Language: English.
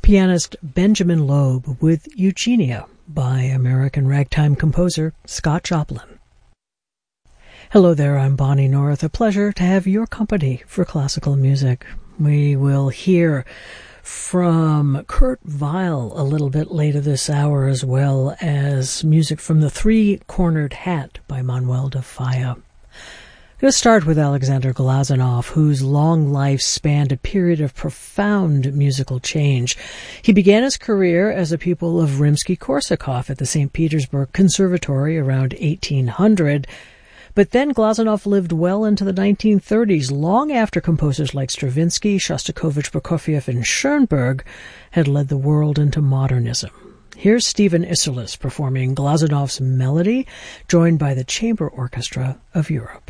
pianist Benjamin Loeb with Eugenia by American ragtime composer Scott Joplin. Hello there, I'm Bonnie North. A pleasure to have your company for classical music. We will hear from Kurt Weill a little bit later this hour, as well as music from The Three-Cornered Hat by Manuel de Falla. I'm going to start with Alexander Glazunov, whose long life spanned a period of profound musical change. He began his career as a pupil of Rimsky-Korsakov at the St. Petersburg Conservatory around 1800, but then Glazunov lived well into the 1930s, long after composers like Stravinsky, Shostakovich, Prokofiev, and Schoenberg had led the world into modernism. Here's Stephen Isserlis performing Glazunov's Melody, joined by the Chamber Orchestra of Europe.